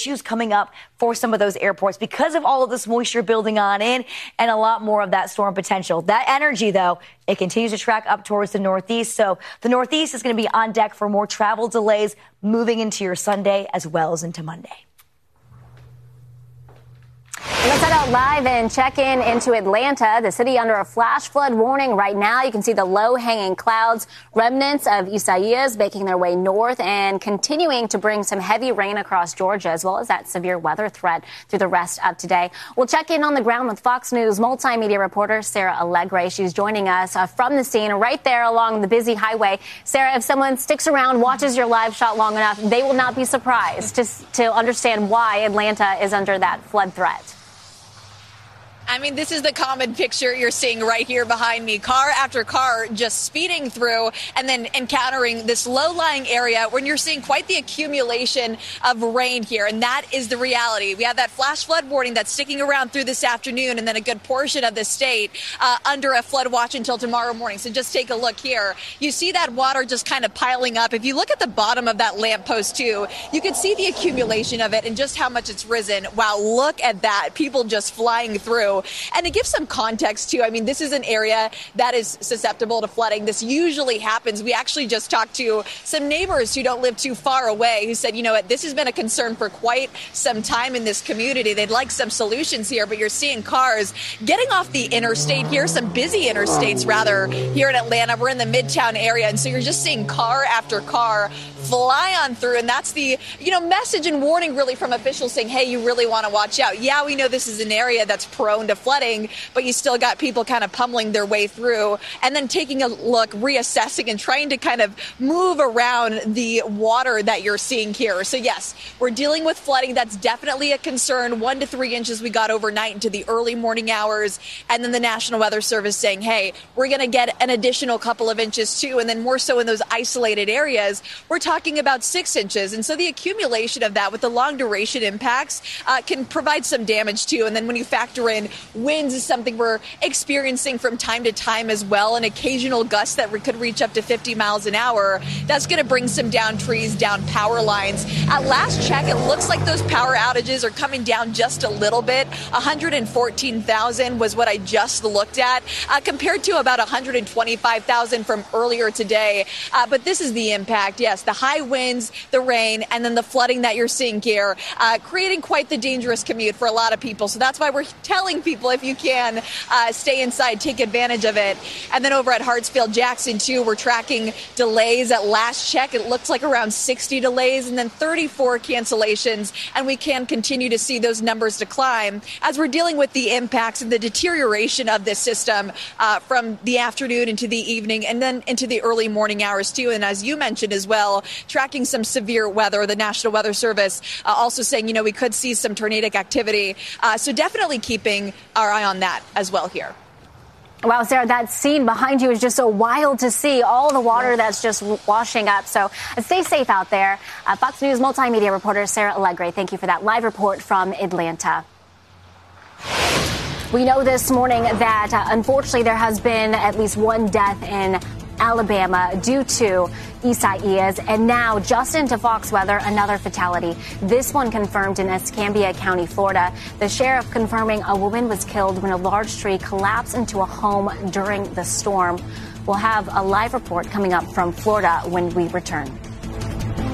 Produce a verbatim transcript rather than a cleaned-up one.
issues coming up for some of those airports because of all of this moisture building on in and a lot more of that storm potential. That energy, though, it continues to track up towards the Northeast. So the Northeast is going to be on deck for more travel delays moving into your Sunday as well as into Monday. Let's head out live and check in into Atlanta, the city under a flash flood warning right now. You can see the low-hanging clouds, remnants of Isaias making their way north and continuing to bring some heavy rain across Georgia, as well as that severe weather threat through the rest of today. We'll check in on the ground with Fox News multimedia reporter Sarah Allegre. She's joining us uh, from the scene right there along the busy highway. Sarah, if someone sticks around, watches your live shot long enough, they will not be surprised to, to understand why Atlanta is under that flood threat. I mean, this is the common picture you're seeing right here behind me. Car after car just speeding through and then encountering this low-lying area when you're seeing quite the accumulation of rain here. And that is the reality. We have that flash flood warning that's sticking around through this afternoon and then a good portion of the state uh, under a flood watch until tomorrow morning. So just take a look here. You see that water just kind of piling up. If you look at the bottom of that lamppost, too, you can see the accumulation of it and just how much it's risen. Wow, look at that. People just flying through. And to give some context, too, I mean, this is an area that is susceptible to flooding. This usually happens. We actually just talked to some neighbors who don't live too far away who said, you know what, this has been a concern for quite some time in this community. They'd like some solutions here, but you're seeing cars getting off the interstate here, some busy interstates, rather, here in Atlanta. We're in the Midtown area, and so you're just seeing car after car fly on through. And that's the, you know, message and warning really from officials saying, hey, you really want to watch out. Yeah, we know this is an area that's prone to flooding, but you still got people kind of pummeling their way through and then taking a look, reassessing and trying to kind of move around the water that you're seeing here. So, yes, we're dealing with flooding. That's definitely a concern. One to three inches we got overnight into the early morning hours. And then the National Weather Service saying, hey, we're going to get an additional couple of inches, too. And then more so in those isolated areas, we're talking about six inches. And so the accumulation of that with the long duration impacts uh, can provide some damage, too. And then when you factor in winds is something we're experiencing from time to time as well, an occasional gust that could reach up to fifty miles an hour. That's going to bring some down trees, down power lines. At last check, it looks like those power outages are coming down just a little bit. one hundred fourteen thousand was what I just looked at, uh, compared to about one hundred twenty-five thousand from earlier today. Uh, but this is the impact. Yes, the high winds, the rain, and then the flooding that you're seeing here, uh, creating quite the dangerous commute for a lot of people. So that's why we're telling people, if you can, uh, stay inside, take advantage of it. And then over at Hartsfield Jackson, too, we're tracking delays. At last check, it looks like around sixty delays and then thirty-four cancellations. And we can continue to see those numbers decline as we're dealing with the impacts and the deterioration of this system uh, from the afternoon into the evening and then into the early morning hours, too. And as you mentioned as well, tracking some severe weather. The National Weather Service uh, also saying, you know, we could see some tornadic activity. Uh, so definitely keeping our eye on that as well here. Wow, Sarah, that scene behind you is just so wild to see, all the water that's just washing up. So uh, stay safe out there. Uh, Fox News multimedia reporter Sarah Allegre, thank you for that live report from Atlanta. We know this morning that, uh, unfortunately, there has been at least one death in Alabama due to Isaias, and now just into Fox Weather, another fatality. This one confirmed in Escambia County, Florida. The sheriff confirming a woman was killed when a large tree collapsed into a home during the storm. We'll have a live report coming up from Florida when we return.